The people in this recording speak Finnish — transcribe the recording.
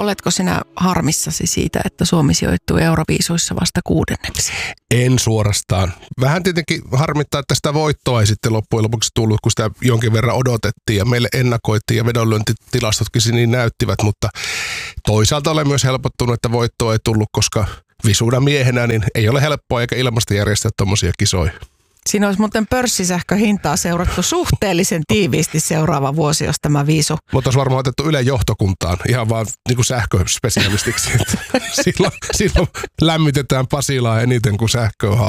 oletko sinä harmissasi siitä, että Suomi sijoittuu Euroviisuissa vasta 6. En suorastaan. Vähän tietenkin harmittaa, että sitä voittoa ei sitten loppujen lopuksi tullut, kun sitä jonkin verran odotettiin ja meille ennakoitiin ja vedonlyöntitilastotkin niin näyttivät, mutta toisaalta olen myös helpottunut, että voittoa ei tullut, koska visuuna miehenä niin ei ole helppoa eikä ilmasta järjestää tommosia kisoja. Siinä olisi muuten pörssisähköhintaa seurattu suhteellisen tiiviisti seuraava vuosi, jos tämä viisu. Mutta olisi varmaan otettu Ylen johtokuntaan ihan vaan niin kuin sähköspesialistiksi. silloin lämmitetään Pasilaa eniten, kun sähköä